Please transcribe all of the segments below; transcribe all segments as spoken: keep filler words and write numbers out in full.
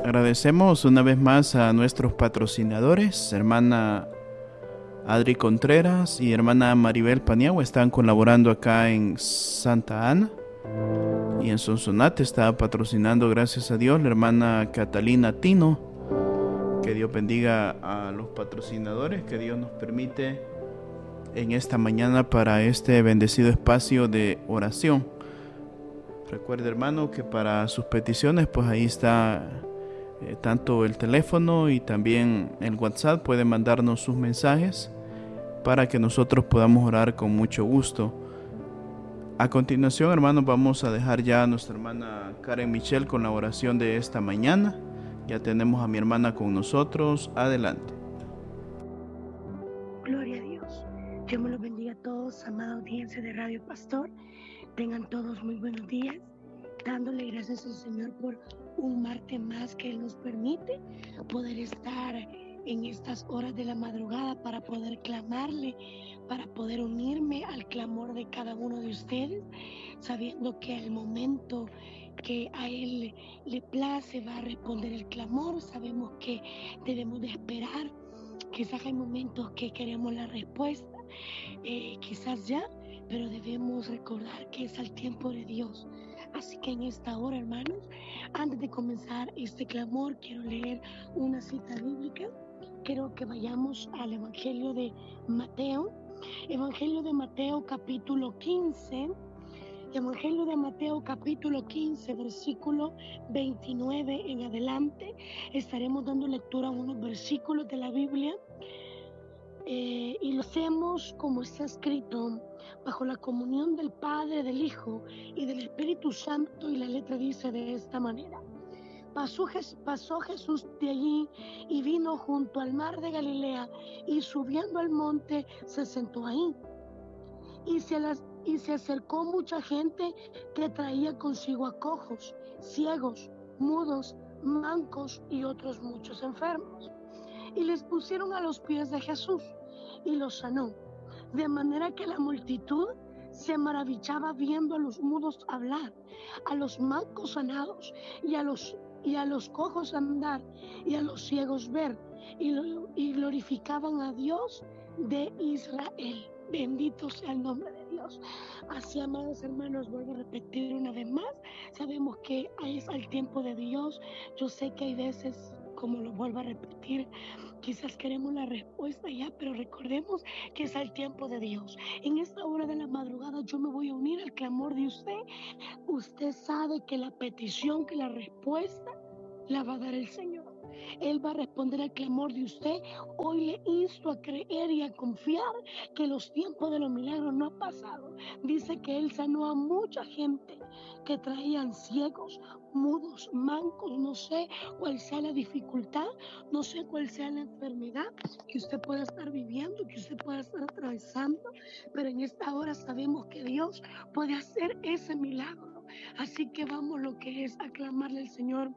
Agradecemos una vez más a nuestros patrocinadores, hermana Adri Contreras y hermana Maribel Paniagua están colaborando acá en Santa Ana, y en Sonsonate está patrocinando, gracias a Dios, la hermana Catalina Tino. Que Dios bendiga a los patrocinadores, que Dios nos permite en esta mañana para este bendecido espacio de oración. Recuerde, hermano, que para sus peticiones, pues ahí está eh, tanto el teléfono y también el WhatsApp. Puede mandarnos sus mensajes para que nosotros podamos orar con mucho gusto. A continuación, hermanos, vamos a dejar ya a nuestra hermana Karen Michelle con la oración de esta mañana. Ya tenemos a mi hermana con nosotros. Adelante. Gloria a Dios. Dios me los bendiga a todos, amada audiencia de Radio Pastor. Tengan todos muy buenos días, dándole gracias al Señor por un martes más que Él nos permite poder estar en estas horas de la madrugada para poder clamarle, para poder unirme al clamor de cada uno de ustedes, sabiendo que al momento que a Él le place va a responder el clamor. Sabemos que debemos de esperar. Quizás hay momentos que queremos la respuesta, eh, quizás ya, pero debemos recordar que es al tiempo de Dios. Así que en esta hora, hermanos, antes de comenzar este clamor, quiero leer una cita bíblica. Quiero que vayamos al Evangelio de Mateo, Evangelio de Mateo capítulo quince, Evangelio de Mateo capítulo quince, versículo veintinueve en adelante. Estaremos dando lectura a unos versículos de la Biblia eh, y lo hacemos como está escrito, bajo la comunión del Padre, del Hijo y del Espíritu Santo, y la letra dice de esta manera. Pasó, pasó Jesús de allí y vino junto al mar de Galilea, y subiendo al monte se sentó ahí. Y se, las, y se acercó mucha gente que traía consigo a cojos, ciegos, mudos, mancos y otros muchos enfermos. Y les pusieron a los pies de Jesús y los sanó. De manera que la multitud se maravillaba viendo a los mudos hablar, a los mancos sanados y a los, y a los cojos andar y a los ciegos ver, y, lo, y glorificaban a Dios de Israel. Bendito sea el nombre de Dios. Así, amados hermanos, vuelvo a repetir una vez más, sabemos que es al tiempo de Dios. Yo sé que hay veces, como lo vuelvo a repetir, quizás queremos la respuesta ya, pero recordemos que es al tiempo de Dios. En esta hora de la madrugada yo me voy a unir al clamor de usted. Usted sabe que la petición, que la respuesta la va a dar el Señor. Él va a responder al clamor de usted. Hoy le insto a creer y a confiar que los tiempos de los milagros no han pasado. Dice que Él sanó a mucha gente que traían ciegos, mudos, mancos. No sé cuál sea la dificultad, no sé cuál sea la enfermedad que usted pueda estar viviendo, que usted pueda estar atravesando, pero en esta hora sabemos que Dios puede hacer ese milagro. Así que vamos, lo que es aclamarle al Señor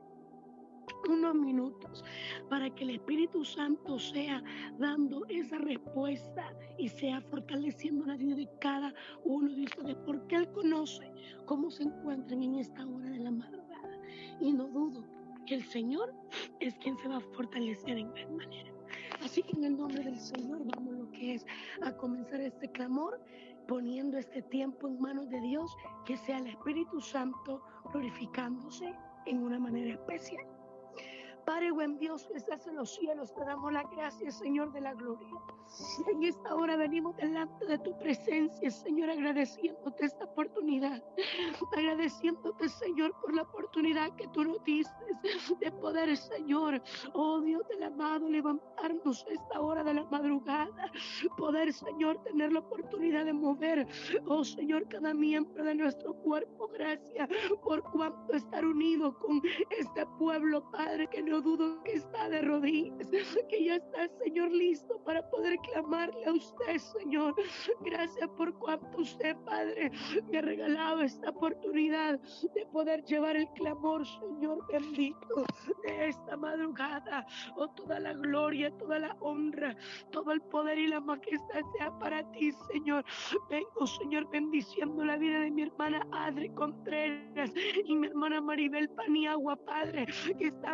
unos minutos para que el Espíritu Santo sea dando esa respuesta y sea fortaleciendo la vida de cada uno de ustedes, porque Él conoce cómo se encuentran en esta hora de la madrugada, y no dudo que el Señor es quien se va a fortalecer en gran manera. Así que en el nombre del Señor vamos lo que es a comenzar este clamor, poniendo este tiempo en manos de Dios, que sea el Espíritu Santo glorificándose en una manera especial. Padre buen Dios que estás en los cielos, te damos la gracia, Señor de la gloria. En esta hora venimos delante de tu presencia, Señor, agradeciéndote esta oportunidad, agradeciéndote, Señor, por la oportunidad que tú nos diste de poder, Señor, oh Dios del amado, levantarnos a esta hora de la madrugada, poder, Señor, tener la oportunidad de mover, oh Señor, cada miembro de nuestro cuerpo. Gracias por cuanto estar unido con este pueblo, Padre, que no dudo que está de rodillas, que ya está, Señor, listo para poder clamarle a usted, Señor. Gracias por cuanto usted, Padre, me ha regalado esta oportunidad de poder llevar el clamor, Señor bendito, de esta madrugada. Oh, toda la gloria, toda la honra, todo el poder y la majestad sea para ti, Señor. Vengo, Señor, bendiciendo la vida de mi hermana Adri Contreras y mi hermana Maribel Paniagua, Padre, que están patrocinados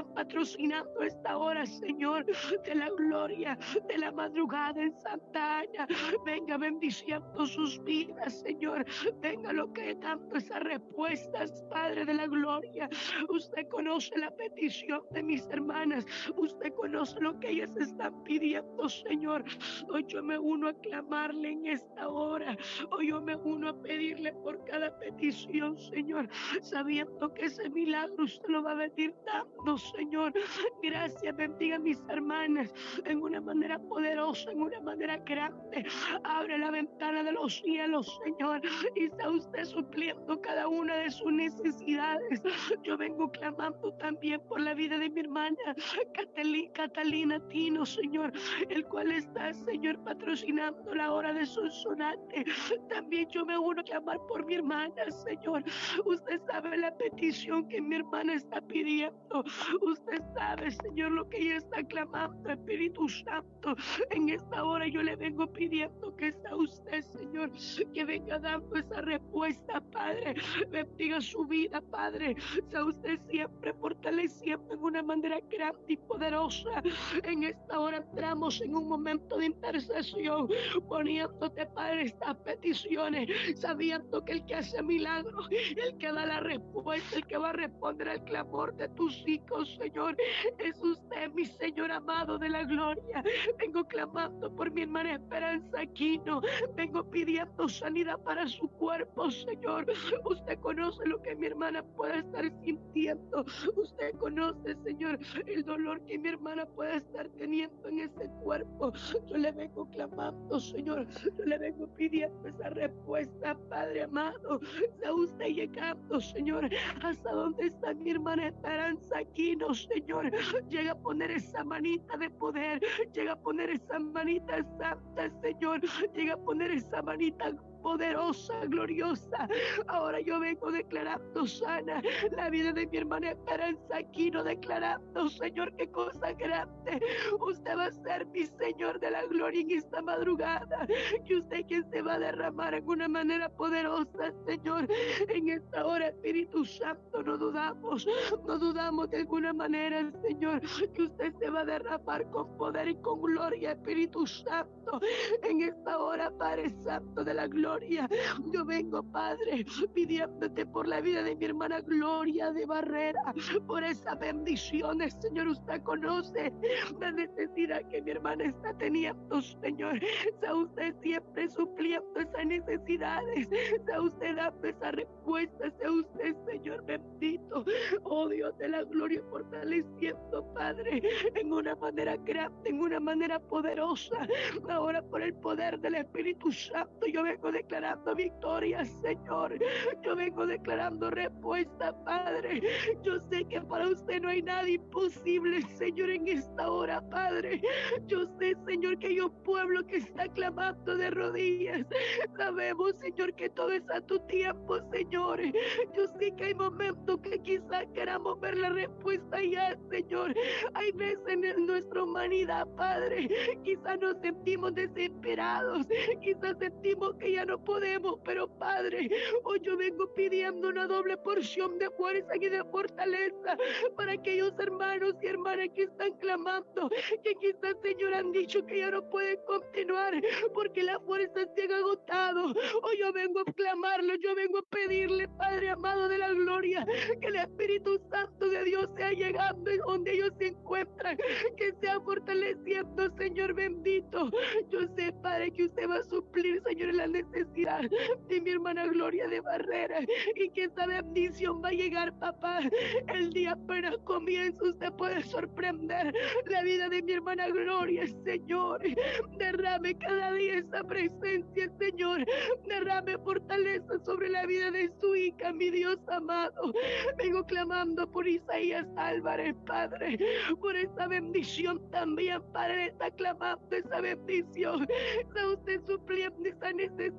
patrocinando esta hora, Señor, de la gloria, de la madrugada en Santa Ana. Venga bendiciendo sus vidas, Señor. Venga lo que dando esas respuestas, Padre de la gloria. Usted conoce la petición de mis hermanas. Usted conoce lo que ellas están pidiendo, Señor. Hoy yo me uno a clamarle en esta hora. Hoy yo me uno a pedirle por cada petición, Señor, sabiendo que ese milagro usted lo va a venir dando, Señor. Gracias, bendiga a mis hermanas en una manera poderosa, en una manera grande. Abre la ventana de los cielos, Señor, y está usted supliendo cada una de sus necesidades. Yo vengo clamando también por la vida de mi hermana Catalina, Catalina Tino, Señor, el cual está, Señor, patrocinando la hora de Sonsonate. También yo me uno a clamar por mi hermana, Señor. Usted sabe la petición que mi hermana está pidiendo. Usted sabe, Señor, lo que ella está clamando, Espíritu Santo. En esta hora yo le vengo pidiendo que sea usted, Señor, que venga dando esa respuesta, Padre. Bendiga su vida, Padre. Sea usted siempre fortaleciendo en una manera grande y poderosa. En esta hora entramos en un momento de intercesión, poniéndote, Padre, estas peticiones, sabiendo que el que hace milagros, el que da la respuesta, el que va a responder al clamor de tus hijos, Señor, es usted, mi Señor amado de la gloria. Vengo clamando por mi hermana Esperanza Aquino. Vengo pidiendo sanidad para su cuerpo, Señor. Usted conoce lo que mi hermana pueda estar sintiendo. Usted conoce, Señor, el dolor que mi hermana pueda estar teniendo en ese cuerpo. Yo le vengo clamando, Señor. Yo le vengo pidiendo esa respuesta, Padre amado. Sea usted llegando, Señor, hasta donde está mi hermana Esperanza Aquino, Señor. Llega a poner esa manita de poder. Llega a poner esa manita santa, Señor. Llega a poner esa manita poderosa, gloriosa. Ahora yo vengo declarando sana la vida de mi hermana Esperanza Aquino, declarando, Señor, qué cosa grande usted va a ser, mi Señor de la gloria, en esta madrugada. Que usted quien se va a derramar en una manera poderosa, Señor, en esta hora, Espíritu Santo. No dudamos, no dudamos de alguna manera, Señor, que usted se va a derramar con poder y con gloria, Espíritu Santo, en esta hora, Padre Santo de la gloria. Yo vengo, Padre, pidiéndote por la vida de mi hermana Gloria de Barrera, por esas bendiciones, Señor. Usted conoce la necesidad que mi hermana está teniendo, Señor. Sea usted siempre supliendo esas necesidades, sea usted dando esa respuesta, sea usted, Señor bendito, oh Dios de la gloria, fortaleciendo, Padre, en una manera grande, en una manera poderosa. Ahora, por el poder del Espíritu Santo, yo vengo declarando victoria, Señor. Yo vengo declarando respuesta, Padre. Yo sé que para usted no hay nada imposible, Señor, en esta hora, Padre. Yo sé, Señor, que hay un pueblo que está clamando de rodillas. Sabemos, Señor, que todo es a tu tiempo, Señor. Yo sé que hay momentos que quizás queramos ver la respuesta ya, Señor. Hay veces en nuestra humanidad, Padre, quizás nos sentimos desesperados, quizás sentimos que ya no podemos, pero Padre, hoy yo vengo pidiendo una doble porción de fuerza y de fortaleza para aquellos hermanos y hermanas que están clamando, que quizás, Señor, han dicho que ya no pueden continuar porque las fuerzas se han agotado. Hoy yo vengo a clamarlo, yo vengo a pedirle, Padre amado de la gloria, que el Espíritu Santo de Dios sea llegando donde ellos se encuentran, que sea fortaleciendo, Señor bendito. Yo sé, Padre, que usted va a suplir, Señor, la necesidad de mi hermana Gloria de Barrera, y que esa bendición va a llegar, papá. El día apenas comienza, usted puede sorprender la vida de mi hermana Gloria, Señor. Derrame cada día esa presencia, Señor. Derrame fortaleza sobre la vida de su hija, mi Dios amado. Vengo clamando por Isaías Álvarez, Padre, por esa bendición también, Padre. Está clamando esa bendición. Está usted supliendo esa necesidad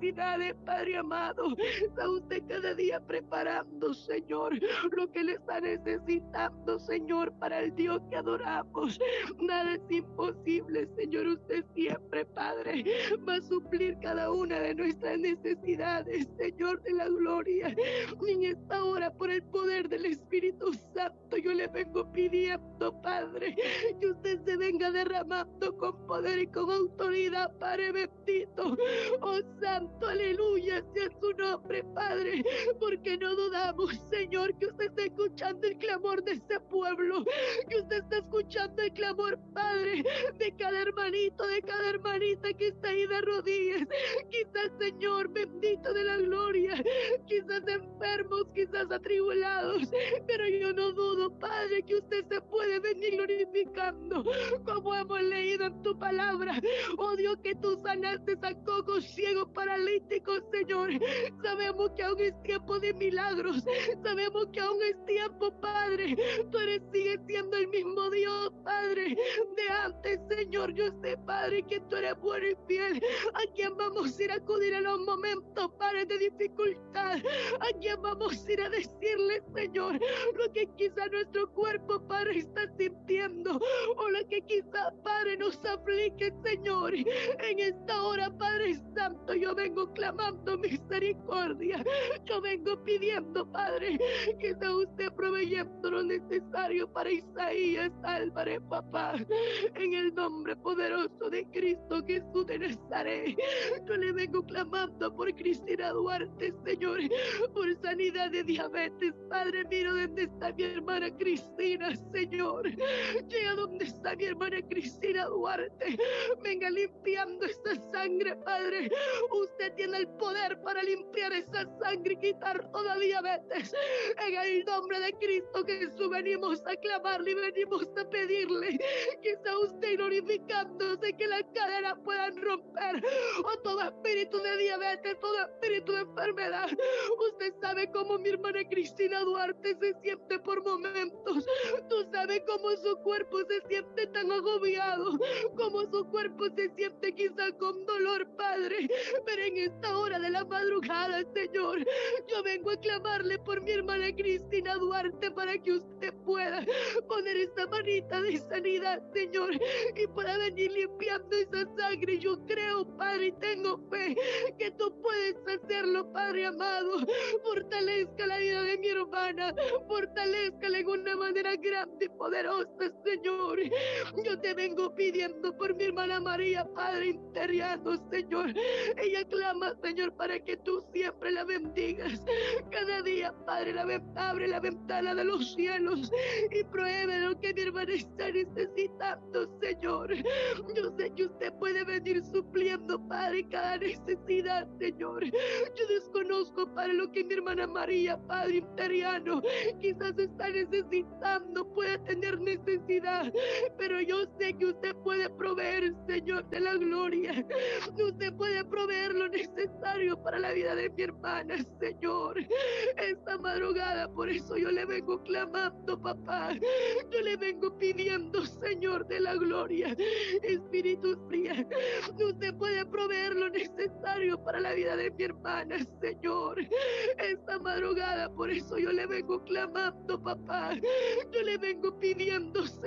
necesidades, Padre amado. Está usted cada día preparando, Señor, lo que le está necesitando, Señor, para el Dios que adoramos. Nada es imposible, Señor. Usted siempre, Padre, va a suplir cada una de nuestras necesidades, Señor de la gloria. En esta hora, por el poder del Espíritu Santo, yo le vengo pidiendo, Padre, que usted se venga derramando con poder y con autoridad, Padre bendito. Oh Santo, aleluya, sea su nombre, Padre, porque no dudamos, Señor, que usted está escuchando el clamor de este pueblo, que usted está escuchando el clamor, Padre, de cada hermanito, de cada hermanita que está ahí de rodillas, quizás, Señor bendito de la gloria, quizás enfermos, quizás atribulados, pero yo no dudo, Padre, que usted se puede venir glorificando, como hemos leído en tu palabra. Oh Dios, que tú sanaste a cojos, ciegos, paralíticos, Señor. Sabemos que aún es tiempo de milagros, sabemos que aún es tiempo, Padre. Tú eres, sigues siendo el mismo Dios, Padre, de antes, Señor. Yo sé, Padre, que tú eres bueno y fiel. ¿A quién vamos a ir a acudir en los momentos, Padre, de dificultad? ¿A quién vamos a ir a decirle, Señor, lo que quizá nuestro cuerpo, Padre, está sintiendo, o lo que quizá, Padre, nos aflige, Señor? En esta hora, Padre Santo, yo vengo clamando misericordia. Yo vengo pidiendo, Padre, que sea usted proveyendo lo necesario para Isaías Álvarez, papá. En el nombre poderoso de Cristo Jesús de Nazaret, yo le vengo clamando por Cristina Duarte, Señor, por sanidad de diabetes. Padre, miro dónde está mi hermana Cristina, Señor. Llega donde está mi hermana Cristina Duarte. Venga limpiando esta sangre, Padre. Usted tiene el poder para limpiar esa sangre y quitar toda diabetes. En el nombre de Cristo Jesús venimos a clamarle y venimos a pedirle que sea usted glorificándose, que las cadenas puedan romper, o todo espíritu de diabetes, todo espíritu de enfermedad. Usted sabe cómo mi hermana Cristina Duarte se siente por momentos. Tú sabes cómo su cuerpo se siente tan agobiado, cómo su cuerpo se siente quizá con dolor, Padre. Pero en esta hora de la madrugada, Señor, yo vengo a clamarle por mi hermana Cristina Duarte para que usted pueda poner esta manita de sanidad, Señor, y pueda venir limpiando esa sangre. Yo creo, Padre, y tengo fe que tú puedes hacerlo, Padre amado. Fortalezca la vida de mi hermana, fortalezcala en una manera grande y poderosa, Señor. Yo te vengo pidiendo por mi hermana María, Padre Interiano, Señor. Ella clama, Señor, para que tú siempre la bendigas. Cada día, Padre, la ven- abre la ventana de los cielos y pruebe lo que mi hermana está necesitando, Señor. Yo sé que usted puede venir supliendo, Padre, cada necesidad, Señor. Yo desconozco, Padre, lo que mi hermana María, Padre Interiano, quizás está necesitando, puede tener necesidad, pero yo sé que usted puede proveer, Señor de la gloria. Usted puede proveer lo necesario para la vida de mi hermana, Señor. Esta madrugada, por eso yo le vengo clamando, papá. Yo le vengo pidiendo, Señor de la gloria, Espíritu frío, usted puede proveer lo necesario para la vida de mi hermana, Señor. Esta madrugada, por eso yo le vengo clamando, papá. Yo le vengo pidiendo, Señor.